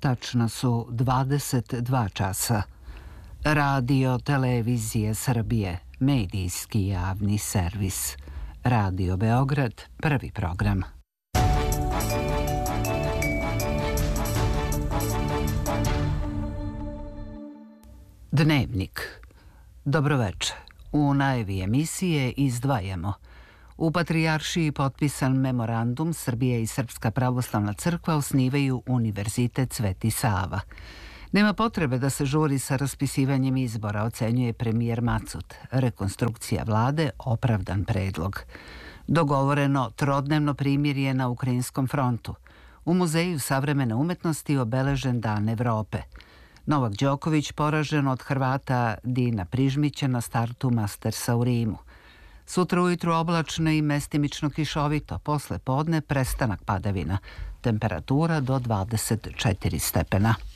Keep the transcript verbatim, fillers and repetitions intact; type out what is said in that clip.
Tačno su dvadeset dva časa. Radio Televizije Srbije, medijski javni servis. Radio Beograd, prvi program. Dnevnik. Dobroveče. U najavi emisije izdvajamo. U Patrijaršiji potpisan memorandum Srbije i Srpska pravoslavna crkva osnivaju Univerzitet Sveti Sava. Nema potrebe da se žuri sa raspisivanjem izbora, ocenjuje premijer Macut. Rekonstrukcija vlade opravdan predlog. Dogovoreno trodnevno primirje na Ukrajinskom frontu. U Muzeju savremene umetnosti obeležen Dan Evrope. Novak Đoković poražen od Hrvata Dina Prižmića na startu Mastersa u Rimu. Sutra ujutru oblačno i mestimično kišovito, posle podne prestanak padavina. Temperatura do dvadeset četiri stepena.